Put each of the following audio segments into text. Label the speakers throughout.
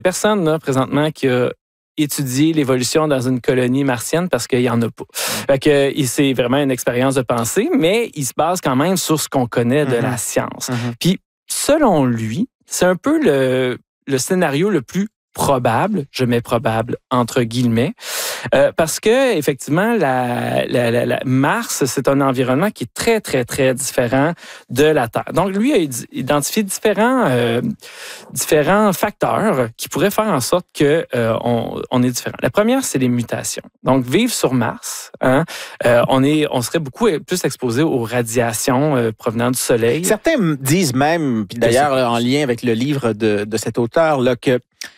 Speaker 1: Personne, là, présentement, qui a étudié l'évolution dans une colonie martienne parce qu'il n'y en a pas. Fait que c'est vraiment une expérience de pensée, mais il se base quand même sur ce qu'on connaît de la science. Puis, selon lui, c'est un peu le scénario le plus probable, je mets probable entre guillemets, parce que effectivement, la Mars, c'est un environnement qui est très, très, très différent de la Terre. Donc, lui a identifié différents facteurs qui pourraient faire en sorte que on est différent. La première, c'est les mutations. Donc, vivre sur Mars, on serait beaucoup plus exposé aux radiations provenant du Soleil.
Speaker 2: Certains disent même, puis d'ailleurs en lien avec le livre de cet auteur là, que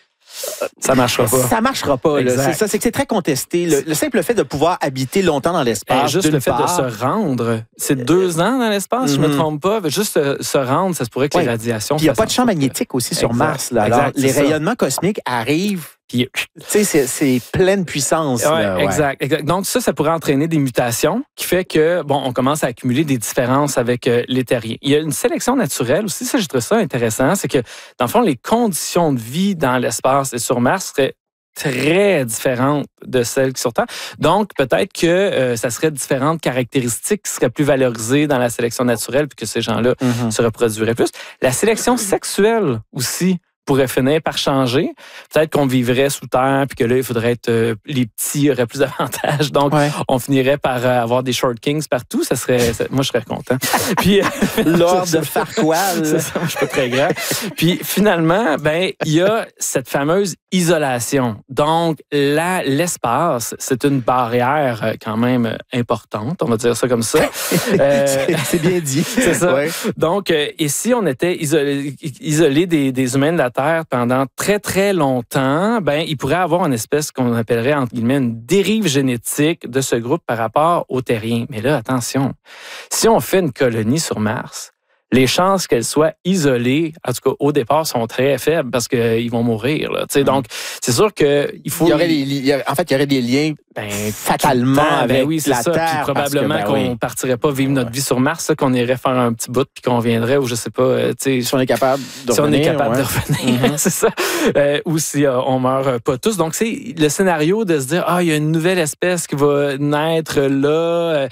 Speaker 1: ça marchera pas.
Speaker 2: Ça marchera pas. C'est que c'est très contesté. Le simple fait de pouvoir habiter longtemps dans l'espace.
Speaker 1: Juste le fait de se rendre. C'est 2 ans dans l'espace, je ne me trompe pas. Juste se rendre, ça se pourrait que les radiations.
Speaker 2: Puis il n'y a pas de champ magnétique aussi sur Mars. Là. Alors, les rayonnements cosmiques arrivent. Puis, tu sais, c'est pleine puissance.
Speaker 1: Exact. Donc, ça pourrait entraîner des mutations qui fait que, on commence à accumuler des différences avec les terriens. Il y a une sélection naturelle aussi, ça, je trouve ça intéressant, c'est que, dans le fond, les conditions de vie dans l'espace et sur Mars seraient très différentes de celles qui sont sur Terre. Donc, peut-être que ça serait différentes caractéristiques qui seraient plus valorisées dans la sélection naturelle puis que ces gens-là se reproduiraient plus. La sélection sexuelle aussi pourrait finir par changer. Peut-être qu'on vivrait sous terre, puis que là, il faudrait être... les petits auraient plus d'avantages. Donc, on finirait par avoir des short kings partout. Moi, je serais content. Puis
Speaker 2: Lord de Farquaad.
Speaker 1: C'est ça, moi, je suis pas très grand. Puis, finalement, il y a cette fameuse isolation. Donc, l'espace, c'est une barrière quand même importante, on va dire ça comme ça.
Speaker 2: C'est bien dit.
Speaker 1: C'est ça. Ouais. Donc, et si on était isolé des humains de la Terre pendant très, très longtemps, il pourrait avoir une espèce qu'on appellerait, entre guillemets, une dérive génétique de ce groupe par rapport aux terriens. Mais là, attention, si on fait une colonie sur Mars, les chances qu'elle soit isolée, en tout cas au départ, sont très faibles parce qu'ils vont mourir. Là. Donc, c'est sûr qu'il faut...
Speaker 2: il y aurait des liens fatalement avec la Terre.
Speaker 1: Puis probablement qu'on partirait pas vivre notre vie sur Mars, qu'on irait faire un petit bout puis qu'on viendrait, ou je sais pas...
Speaker 2: si on est capable de revenir.
Speaker 1: De revenir, c'est ça. Ou si on meurt pas tous. Donc, c'est le scénario de se dire, il y a une nouvelle espèce qui va naître là,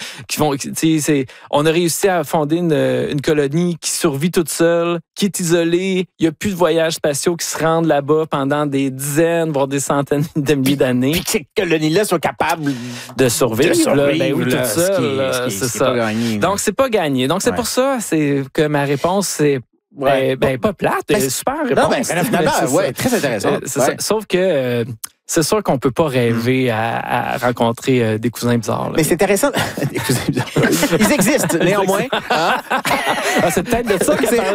Speaker 1: on a réussi à fonder une colonie qui survit toute seule, qui est isolée, il n'y a plus de voyages spatiaux qui se rendent là-bas pendant des dizaines, voire des centaines de milliers d'années.
Speaker 2: Puis que ces colonies-là soient capables
Speaker 1: de survivre.
Speaker 2: Oui,
Speaker 1: toute seule. C'est ça. Pas gagné, donc, c'est pas gagné. Donc, c'est pour ça que ma réponse, c'est pas plate, super réponse.
Speaker 2: Finalement, très intéressant.
Speaker 1: Sauf que... c'est sûr qu'on ne peut pas rêver à rencontrer des cousins bizarres. Là.
Speaker 2: Mais c'est intéressant. Des cousins bizarres. Ils existent, néanmoins.
Speaker 1: C'est peut-être de ça que ça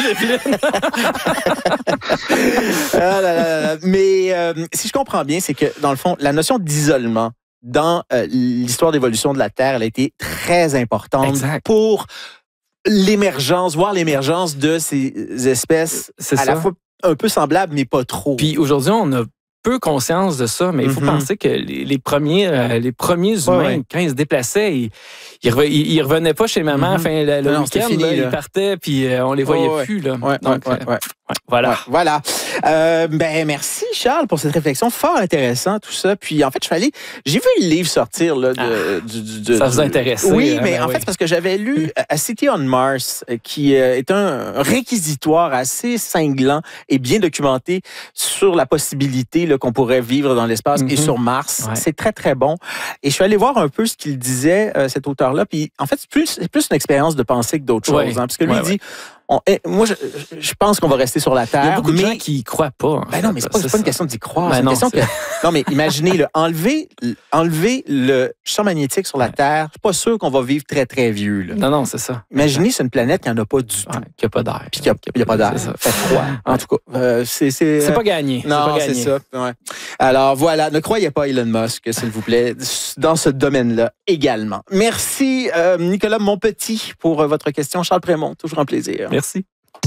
Speaker 2: parlait. Mais si je comprends bien, c'est que, dans le fond, la notion d'isolement dans l'histoire d'évolution de la Terre, elle a été très importante pour voir l'émergence de ces espèces la fois un peu semblables, mais pas trop.
Speaker 1: Puis aujourd'hui, on a peu conscience de ça, mais il faut penser que les premiers humains, quand ils se déplaçaient, ils revenaient pas chez maman le week-end. Ils partaient, puis on les voyait plus. Là. Donc,
Speaker 2: voilà. Merci, Charles, pour cette réflexion. Fort intéressant, tout ça. Puis, en fait, j'ai vu le livre sortir. Là,
Speaker 1: ça vous intéressait.
Speaker 2: Oui, mais en fait, c'est parce que j'avais lu A City on Mars, qui est un réquisitoire assez cinglant et bien documenté sur la possibilité qu'on pourrait vivre dans l'espace et sur Mars. Ouais. C'est très, très bon. Et je suis allé voir un peu ce qu'il disait, cet auteur-là. Puis, en fait, c'est plus une expérience de pensée que d'autres choses. Parce que lui, il dit... moi, je pense qu'on va rester sur la Terre.
Speaker 1: Il y a beaucoup de gens qui y croient pas.
Speaker 2: Non, mais c'est pas une question d'y croire. C'est une question que... Non, mais imaginez, enlever le champ magnétique sur la Terre, je suis pas sûr qu'on va vivre très, très vieux. Là.
Speaker 1: Non, c'est ça.
Speaker 2: Imaginez, c'est une planète qui n'en a pas du tout.
Speaker 1: Qui n'a pas d'air.
Speaker 2: Puis qu'il n'y a pas d'air. Fait froid. En tout cas,
Speaker 1: c'est pas gagné.
Speaker 2: Non, c'est ça. Ouais. Alors, voilà. Ne croyez pas Elon Musk, s'il vous plaît, dans ce domaine-là également. Merci, Nicolas Monpetit, pour votre question. Charles Prémont, toujours un plaisir.
Speaker 1: Merci.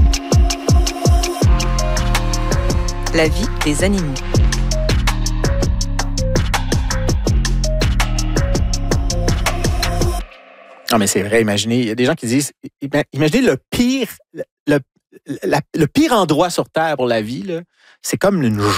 Speaker 3: La vie des animaux.
Speaker 2: Non, mais c'est vrai, imaginez, il y a des gens qui disent, imaginez le pire endroit sur Terre pour la vie, là, c'est comme une